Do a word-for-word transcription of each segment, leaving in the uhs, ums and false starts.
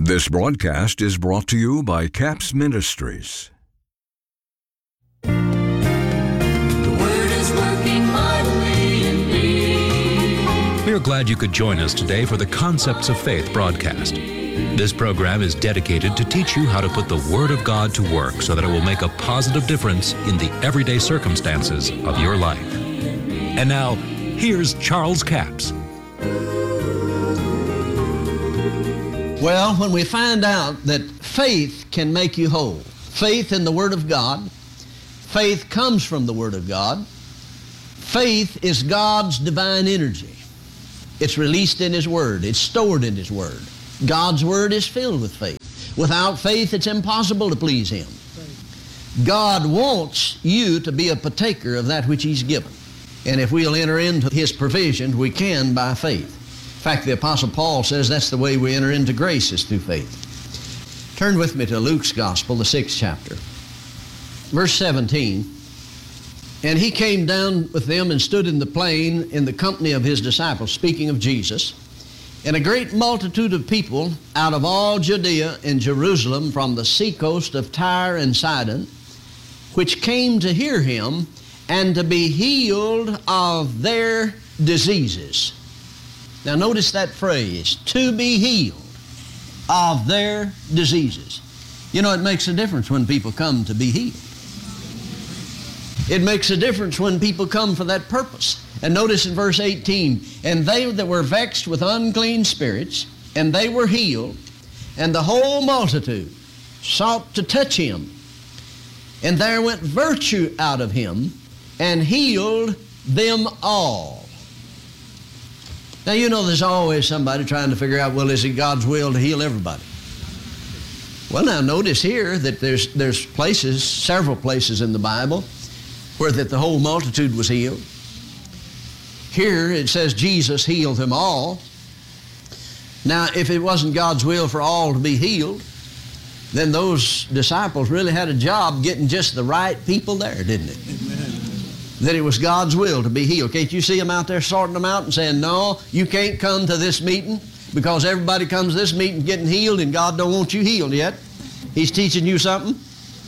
This broadcast is brought to you by CAPS Ministries. The Word is working mightily in me. We are glad you could join us today for the Concepts of Faith broadcast. This program is dedicated to teach you how to put the Word of God to work so that it will make a positive difference in the everyday circumstances of your life. And now, here's Charles Capps. Well, when we find out that faith can make you whole, faith in the Word of God, faith comes from the Word of God, faith is God's divine energy. It's released in His Word. It's stored in His Word. God's Word is filled with faith. Without faith, it's impossible to please Him. God wants you to be a partaker of that which He's given. And if we'll enter into His provision, we can by faith. In fact, the Apostle Paul says that's the way we enter into grace is through faith. Turn with me to Luke's Gospel, the sixth chapter. Verse seventeen. And he came down with them and stood in the plain in the company of his disciples, speaking of Jesus. And a great multitude of people out of all Judea and Jerusalem from the seacoast of Tyre and Sidon, which came to hear him and to be healed of their diseases. Now notice that phrase, to be healed of their diseases. You know, it makes a difference when people come to be healed. It makes a difference when people come for that purpose. And notice in verse eighteen, and they that were vexed with unclean spirits, and they were healed, and the whole multitude sought to touch him. And there went virtue out of him, and healed them all. Now, you know there's always somebody trying to figure out, well, is it God's will to heal everybody? Well, now notice here that there's, there's places, several places in the Bible where that the whole multitude was healed. Here it says Jesus healed them all. Now, if it wasn't God's will for all to be healed, then those disciples really had a job getting just the right people there, didn't it? Amen. That it was God's will to be healed. Can't you see them out there sorting them out and saying, no, you can't come to this meeting because everybody comes to this meeting getting healed and God don't want you healed yet. He's teaching you something.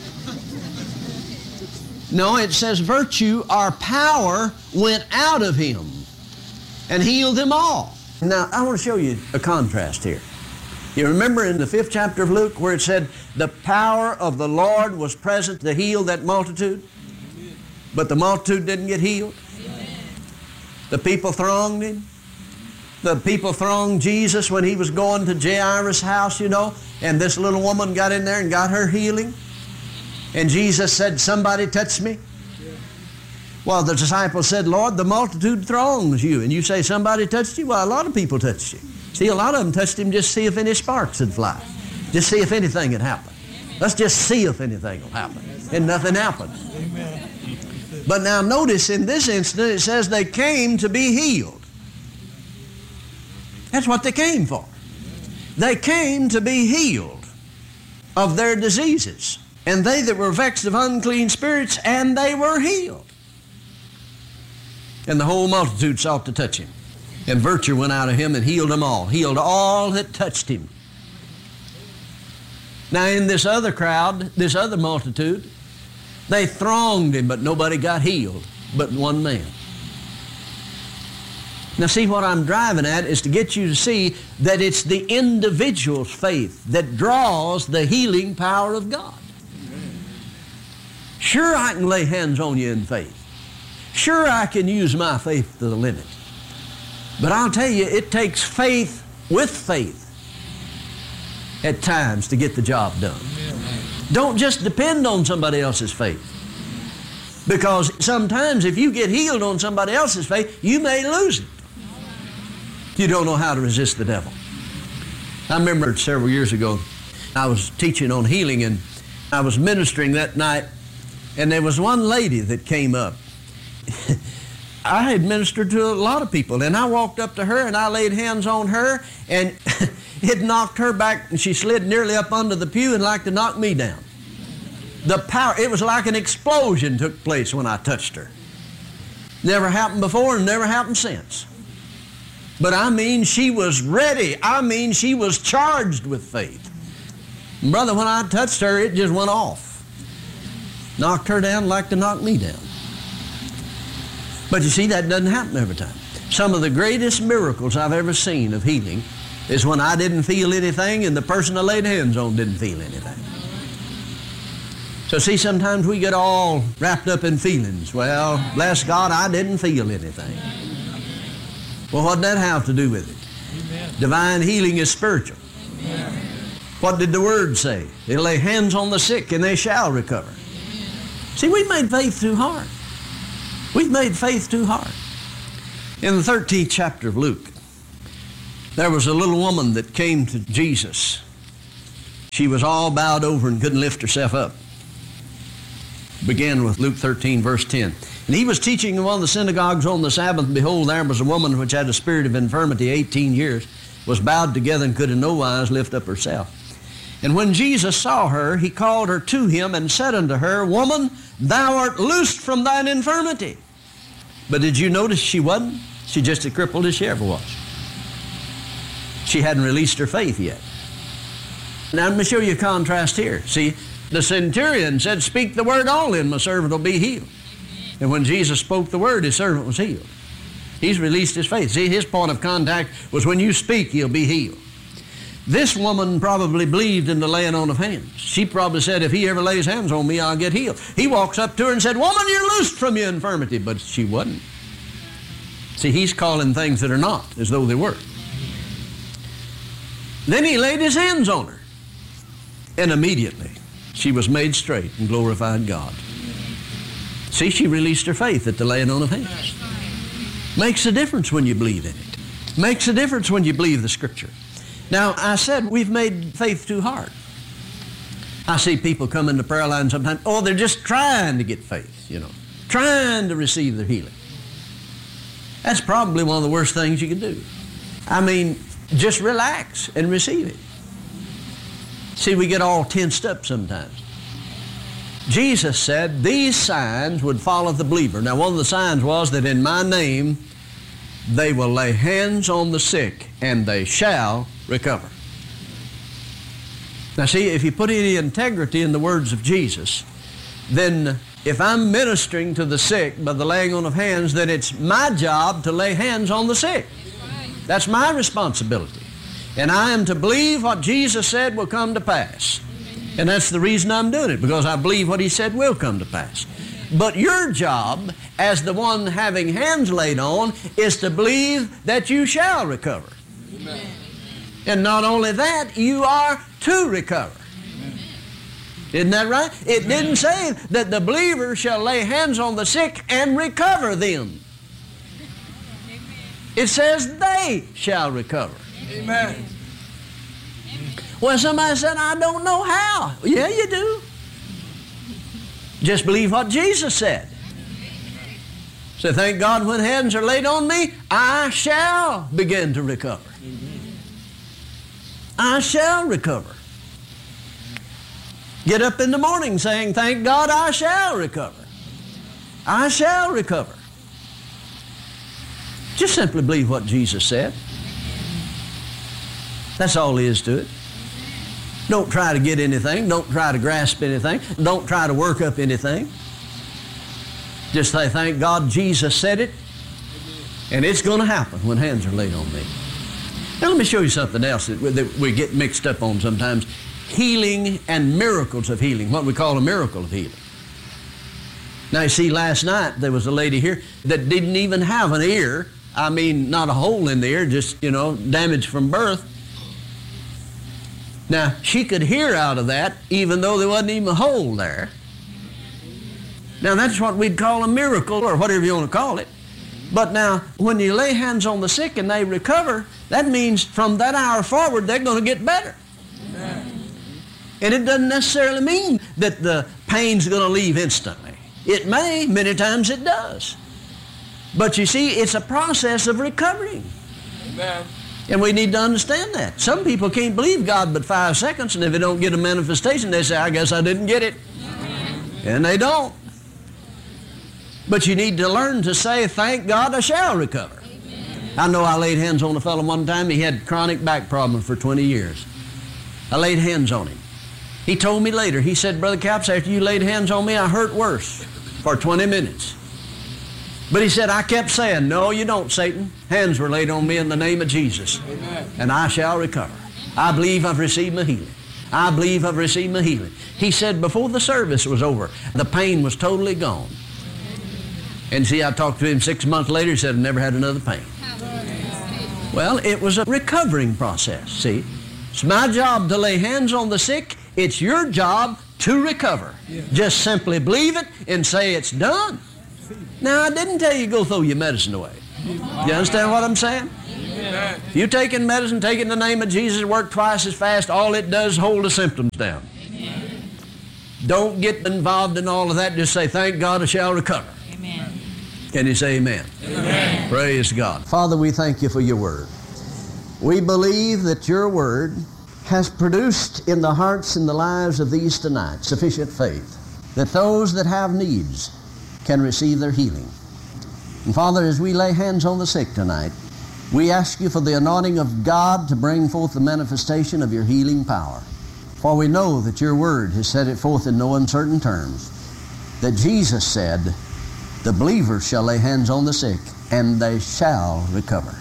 No, it says virtue or power went out of him and healed them all. Now, I want to show you a contrast here. You remember in the fifth chapter of Luke where it said the power of the Lord was present to heal that multitude? But the multitude didn't get healed. The people thronged him. The people thronged Jesus when he was going to Jairus' house, you know, and this little woman got in there and got her healing. And Jesus said, somebody touched me. Well, the disciples said, Lord, the multitude throngs you. And you say somebody touched you? Well, a lot of people touched you. See, a lot of them touched him just to see if any sparks would fly. Just see if anything would happen. Let's just see if anything will happen. And nothing happened. Amen. But now notice in this instance it says they came to be healed. That's what they came for. They came to be healed of their diseases. And they that were vexed of unclean spirits, and they were healed. And the whole multitude sought to touch him. And virtue went out of him and healed them all. Healed all that touched him. Now in this other crowd, this other multitude, they thronged him, but nobody got healed but one man. Now see, what I'm driving at is to get you to see that it's the individual's faith that draws the healing power of God. Sure, I can lay hands on you in faith. Sure, I can use my faith to the limit. But I'll tell you, it takes faith with faith at times to get the job done. Don't just depend on somebody else's faith. Because sometimes if you get healed on somebody else's faith, you may lose it. You don't know how to resist the devil. I remember several years ago, I was teaching on healing and I was ministering that night, and there was one lady that came up. I had ministered to a lot of people, and I walked up to her and I laid hands on her, and it knocked her back, and she slid nearly up under the pew and like to knock me down. The power, it was like an explosion took place when I touched her. Never happened before and never happened since. But I mean, she was ready. I mean, she was charged with faith. And brother, when I touched her, it just went off. Knocked her down like to knock me down. But you see, that doesn't happen every time. Some of the greatest miracles I've ever seen of healing is when I didn't feel anything and the person I laid hands on didn't feel anything. So see, sometimes we get all wrapped up in feelings. Well, bless God, I didn't feel anything. Well, what did that have to do with it? Amen. Divine healing is spiritual. Amen. What did the Word say? They'll lay hands on the sick and they shall recover. See, we've made faith too hard. We've made faith too hard. In the thirteenth chapter of Luke, there was a little woman that came to Jesus. She was all bowed over and couldn't lift herself up. Began with Luke thirteen, verse ten. And he was teaching in one of the synagogues on the Sabbath, and behold, there was a woman which had a spirit of infirmity eighteen years, was bowed together and could in no wise lift up herself. And when Jesus saw her, he called her to him and said unto her, Woman, thou art loosed from thine infirmity. But did you notice she wasn't? She just as crippled as she ever was. She hadn't released her faith yet. Now let me show you a contrast here. See, the centurion said, Speak the word only and my servant will be healed. And when Jesus spoke the word, his servant was healed. He's released his faith. See, his point of contact was when you speak, you'll be healed. This woman probably believed in the laying on of hands. She probably said, if he ever lays hands on me, I'll get healed. He walks up to her and said, Woman, you're loosed from your infirmity. But she wasn't. See, he's calling things that are not as though they were. Then he laid his hands on her. And immediately she was made straight and glorified God. See, she released her faith at the laying on of hands. Makes a difference when you believe in it. Makes a difference when you believe the Scripture. Now, I said we've made faith too hard. I see people come into prayer line sometimes, oh, they're just trying to get faith, you know, trying to receive their healing. That's probably one of the worst things you can do. I mean, just relax and receive it. See, we get all tensed up sometimes. Jesus said these signs would follow the believer. Now, one of the signs was that in my name they will lay hands on the sick and they shall recover. Now see, if you put any integrity in the words of Jesus, then if I'm ministering to the sick by the laying on of hands, then it's my job to lay hands on the sick. That's my responsibility. And I am to believe what Jesus said will come to pass. And that's the reason I'm doing it, because I believe what he said will come to pass. But your job as the one having hands laid on is to believe that you shall recover. Amen. And not only that, you are to recover. Amen. Isn't that right? It Amen. Didn't say that the believer shall lay hands on the sick and recover them. Amen. It says they shall recover. Amen. Well, somebody said, I don't know how. Yeah, you do. Just believe what Jesus said. So thank God when hands are laid on me, I shall begin to recover. I shall recover. Get up in the morning saying, thank God I shall recover. I shall recover. Just simply believe what Jesus said. That's all there is to it. Don't try to get anything. Don't try to grasp anything. Don't try to work up anything. Just say, thank God Jesus said it, and it's going to happen when hands are laid on me. Now let me show you something else that we, that we get mixed up on sometimes. Healing and miracles of healing, what we call a miracle of healing. Now you see, last night there was a lady here that didn't even have an ear. I mean, not a hole in the ear, just, you know, damage from birth. Now, she could hear out of that even though there wasn't even a hole there. Now, that's what we'd call a miracle, or whatever you want to call it. But now, when you lay hands on the sick and they recover, that means from that hour forward, they're going to get better. Amen. And it doesn't necessarily mean that the pain's going to leave instantly. It may, many times it does. But you see, it's a process of recovering. Amen. And we need to understand that. Some people can't believe God but five seconds, and if they don't get a manifestation, they say, I guess I didn't get it. Amen. And they don't. But you need to learn to say, thank God I shall recover. Amen. I know I laid hands on a fellow one time. He had chronic back problems for twenty years. I laid hands on him. He told me later, he said, Brother Capps, after you laid hands on me, I hurt worse for twenty minutes. But he said, I kept saying, no, you don't, Satan. Hands were laid on me in the name of Jesus. Amen. And I shall recover. I believe I've received my healing. I believe I've received my healing. He said before the service was over, the pain was totally gone. And see, I talked to him six months later, he said, I've never had another pain. Well, it was a recovering process, see. It's my job to lay hands on the sick. It's your job to recover. Yeah. Just simply believe it and say it's done. Now, I didn't tell you to go throw your medicine away. You understand what I'm saying? Yeah. If you're taking medicine, taking the name of Jesus, work twice as fast, all it does is hold the symptoms down. Amen. Don't get involved in all of that. Just say, thank God I shall recover. Amen. Can you say amen? Amen? Praise God. Father, we thank you for your word. We believe that your word has produced in the hearts and the lives of these tonight sufficient faith that those that have needs can receive their healing. And Father, as we lay hands on the sick tonight, we ask you for the anointing of God to bring forth the manifestation of your healing power. For we know that your word has set it forth in no uncertain terms, that Jesus said, the believers shall lay hands on the sick, and they shall recover.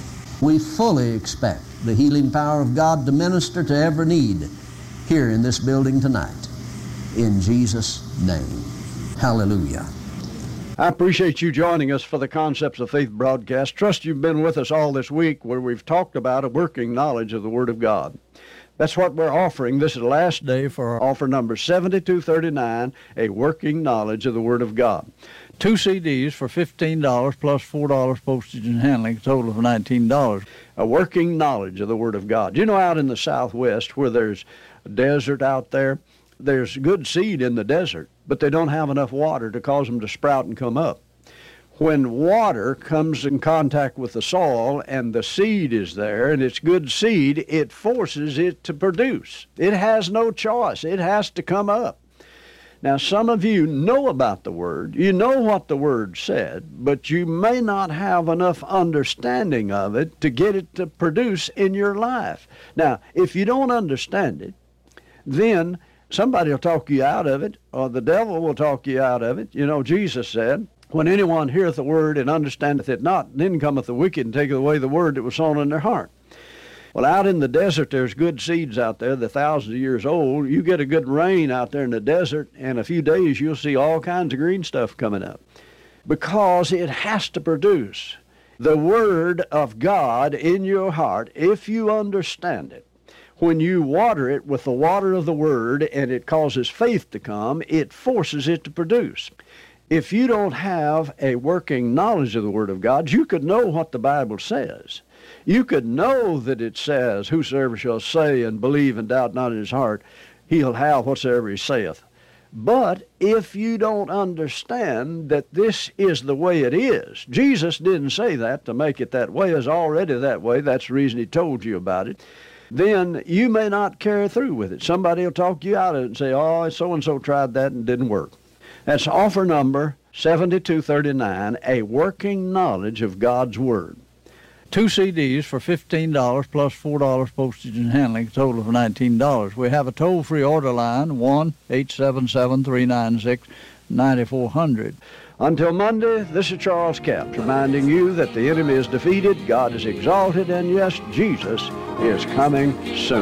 We fully expect the healing power of God to minister to every need here in this building tonight. In Jesus' name. Hallelujah. I appreciate you joining us for the Concepts of Faith broadcast. Trust you've been with us all this week where we've talked about a working knowledge of the Word of God. That's what we're offering. This is the last day for our offer number seventy-two thirty-nine, a working knowledge of the Word of God. Two C Ds for fifteen dollars plus four dollars postage and handling, a total of nineteen dollars. A working knowledge of the Word of God. You know, out in the Southwest where there's a desert out there, there's good seed in the desert, but they don't have enough water to cause them to sprout and come up. When water comes in contact with the soil and the seed is there and it's good seed, it forces it to produce. It has no choice. It has to come up. Now, some of you know about the Word. You know what the Word said, but you may not have enough understanding of it to get it to produce in your life. Now, if you don't understand it, then somebody will talk you out of it, or the devil will talk you out of it. You know, Jesus said, when anyone heareth the word and understandeth it not, then cometh the wicked and taketh away the word that was sown in their heart. Well, out in the desert, there's good seeds out there. They're thousands of years old. You get a good rain out there in the desert, in a few days you'll see all kinds of green stuff coming up because it has to produce the Word of God in your heart if you understand it. When you water it with the water of the Word and it causes faith to come, it forces it to produce. If you don't have a working knowledge of the Word of God, you could know what the Bible says. You could know that it says, whosoever shall say and believe and doubt not in his heart, he'll have whatsoever he saith. But if you don't understand that this is the way it is, Jesus didn't say that to make it that way. It's already that way. That's the reason he told you about it. Then you may not carry through with it. Somebody will talk you out of it and say, oh, so-and-so tried that and didn't work. That's offer number seventy-two thirty-nine, a working knowledge of God's Word. Two C Ds for fifteen dollars plus four dollars postage and handling, a total of nineteen dollars. We have a toll-free order line, one eight seven seven, three nine six, nine four zero zero. Until Monday, this is Charles Capps reminding you that the enemy is defeated, God is exalted, and yes, Jesus is coming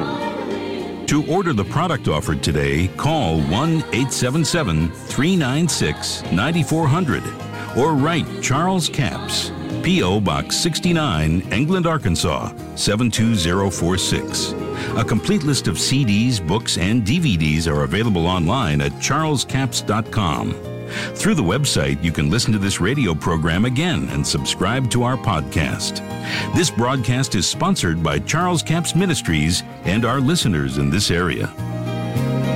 soon. To order the product offered today, call one eight seven seven, three nine six, nine four zero zero or write Charles Capps, P O Box sixty-nine, England, Arkansas, seven two zero four six. A complete list of C Ds, books, and D V Ds are available online at charles capps dot com. Through the website, you can listen to this radio program again and subscribe to our podcast. This broadcast is sponsored by Charles Capps Ministries and our listeners in this area.